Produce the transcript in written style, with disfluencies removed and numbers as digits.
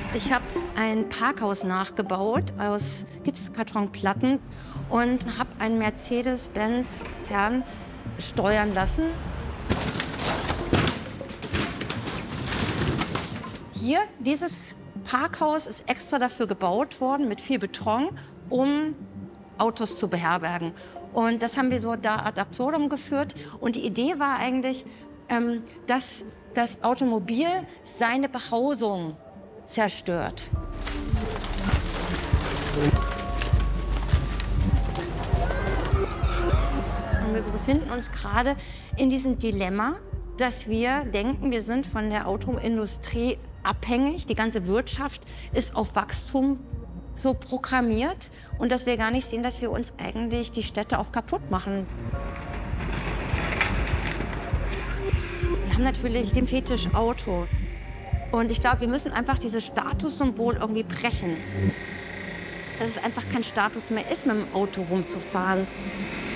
Ich habe ein Parkhaus nachgebaut aus Gipskartonplatten und habe einen Mercedes-Benz fernsteuern lassen. Hier, dieses Parkhaus ist extra dafür gebaut worden, mit viel Beton, um Autos zu beherbergen. Und das haben wir so da ad absurdum geführt. Und die Idee war eigentlich, dass das Automobil seine Behausung zerstört. Und wir befinden uns gerade in diesem Dilemma, dass wir denken, wir sind von der Autoindustrie abhängig. Die ganze Wirtschaft ist auf Wachstum so programmiert und dass wir gar nicht sehen, dass wir uns eigentlich die Städte auch kaputt machen. Wir haben natürlich den Fetisch Auto. Und ich glaube, wir müssen einfach dieses Statussymbol irgendwie brechen. Dass es einfach kein Status mehr ist, mit dem Auto rumzufahren.